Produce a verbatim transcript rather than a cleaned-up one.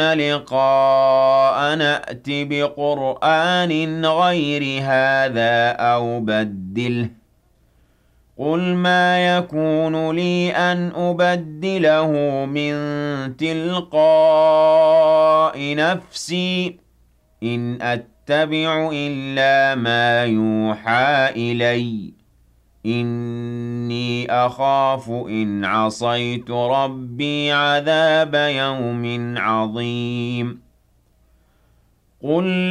لقاء نأت بقرآن غير هذا أو بدله قُلْ مَا يَكُونُ لِي أَنْ أُبَدِّلَهُ مِن تِلْقَاءِ نَفْسِي إِنْ أَتَّبِعُ إِلَّا مَا يُوحَىٰ إِلَيَّ ۖ إِنِّي أَخَافُ إِنْ عَصَيْتُ رَبِّي عَذَابَ يَوْمٍ عَظِيمٍ قُل